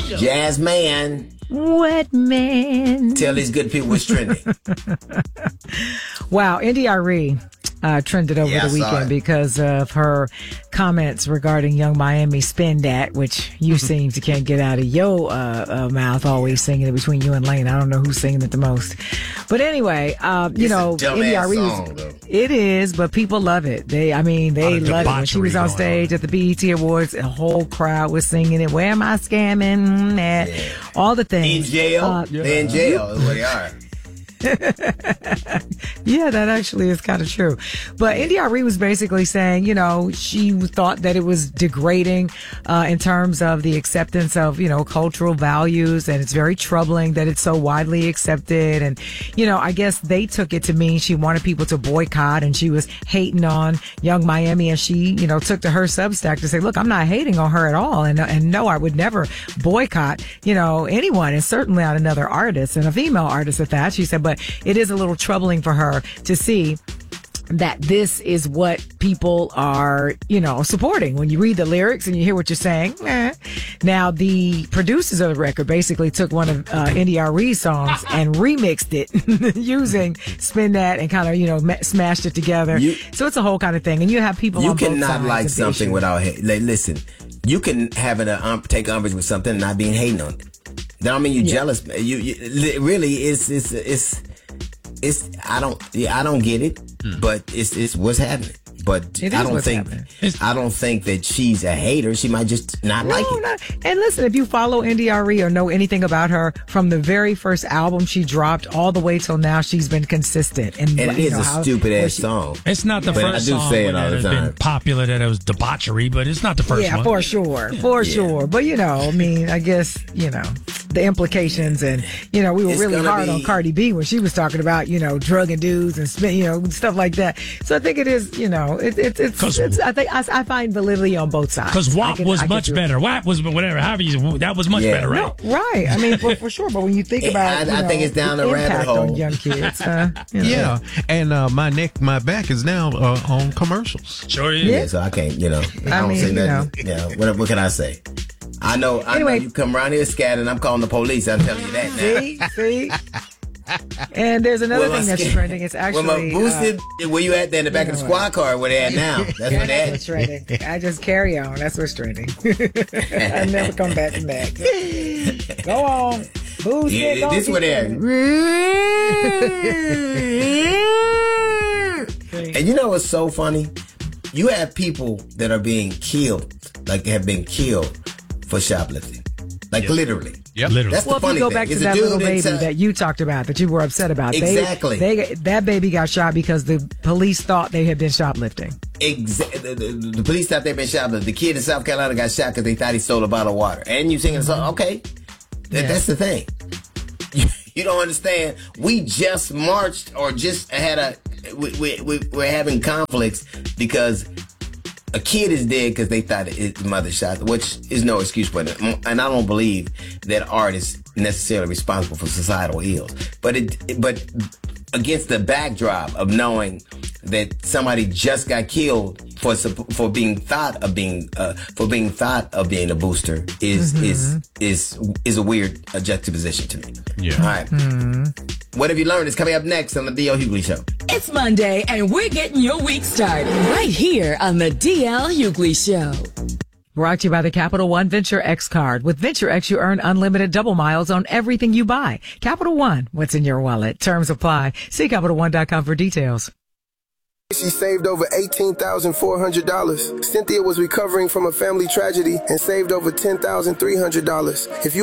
Jazz Man. Wet Man. Tell these good people what's trending. Wow, NDRE trended over the weekend because of her comments regarding Young Miami Spin That, which you seem to can't get out of your mouth, always singing it between you and Lane. I don't know who's singing it the most. But anyway, NDRE it is, but people love it. They love it. When she was on stage at the BET Awards, the whole crowd was singing it. Where am I scamming? All the things. In jail. They're in jail is what they are. Yeah, that actually is kind of true. But NDRE was basically saying, she thought that it was degrading in terms of the acceptance of, cultural values. And it's very troubling that it's so widely accepted. And, I guess they took it to mean she wanted people to boycott, and she was hating on Young Miami. And she, took to her Substack to say, look, I'm not hating on her at all. And no, I would never boycott, anyone, and certainly not another artist, and a female artist at that. She said, but it is a little troubling for her to see that this is what people are, supporting. When you read the lyrics and you hear what you're saying. Now, the producers of the record basically took one of NDRE's songs and remixed it using Spin That and kind of, smashed it together. So it's a whole kind of thing. And you have people on both sides. You cannot like something without hate. Listen, you can have take umbrage with something and not being hating on it. That don't mean you're jealous. You really it's I don't get it, but it's what's happening. But I don't think that she's a hater. She might just not like it. And listen, if you follow NDRE or know anything about her, from the very first album she dropped all the way till now, she's been consistent. And it is a stupid ass song. It's not the first song that has been popular that it was debauchery, but it's not the first one. Yeah, for sure. But I guess the implications, and we were really hard on Cardi B when she was talking about drugging dudes and stuff like that. So I think it is I find validity on both sides. Because WAP was much better. WAP was whatever. That was much better, right? No, right. I mean, for sure. But when you think about, I think it's down the rabbit hole on young kids. Yeah, and my back is now on commercials. Sure is. Yeah, so I can't. I don't say nothing. Yeah. What can I say? I know you come around here scatting. I'm calling the police. I'm telling you that now. See. And there's another thing that's trending. It's actually boosted. Where you at there in the back of the squad car? Where they at now? That's where they at. What's trending. I just carry on. That's what's trending. I never come back from that. Go on. Boosted. Yeah, this where they at. And you know what's so funny? You have people that are being killed, like they have been killed for shoplifting, literally. Yep. Literally. Well, if you go back to that little baby that you talked about, that you were upset about. Exactly. That baby got shot because the police thought they had been shoplifting. Exactly. The police thought they'd been shoplifting. The kid in South Carolina got shot because they thought he stole a bottle of water. And you singing a song. Okay. That's the thing. You don't understand. We just marched or just had we're having conflicts because a kid is dead because they thought his mother shot, which is no excuse for it. And I don't believe that art is necessarily responsible for societal ills. But against the backdrop of knowing that somebody just got killed for being thought of being a booster is a weird juxtaposition to me. Yeah. All right. What have you learned? It's coming up next on the DL Hughley Show. It's Monday, and we're getting your week started right here on the DL Hughley Show. Brought to you by the Capital One Venture X card. With Venture X, you earn unlimited double miles on everything you buy. Capital One, what's in your wallet? Terms apply. See CapitalOne.com for details. She saved over $18,400. Cynthia was recovering from a family tragedy and saved over $10,300. If you